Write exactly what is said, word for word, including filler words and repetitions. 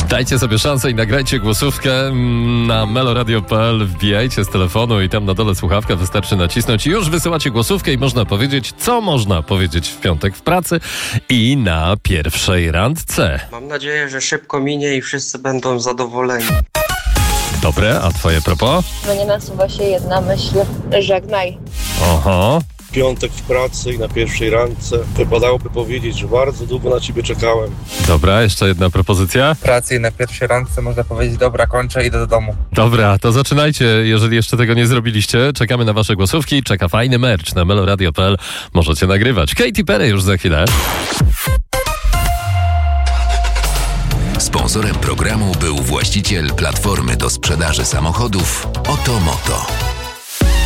Dajcie sobie szansę i nagrajcie głosówkę na meloradio kropka p l. Wbijajcie z telefonu i tam na dole słuchawkę wystarczy nacisnąć. Już wysyłacie głosówkę i można powiedzieć, co można powiedzieć w piątek w pracy i na pierwszej randce. Mam nadzieję, że szybko minie i wszyscy będą zadowoleni. Dobre, a twoje propos? Mnie nasuwa się jedna myśl. Żegnaj. Oho. Piątek w pracy i na pierwszej randce wypadałoby powiedzieć, że bardzo długo na ciebie czekałem. Dobra, jeszcze jedna propozycja. W pracy i na pierwszej randce można powiedzieć, dobra, kończę, idę do domu. Dobra, to zaczynajcie, jeżeli jeszcze tego nie zrobiliście. Czekamy na wasze głosówki, czeka fajny merch na meloradio kropka p l. Możecie nagrywać. Katy Perry już za chwilę. Sponsorem programu był właściciel platformy do sprzedaży samochodów Oto Moto.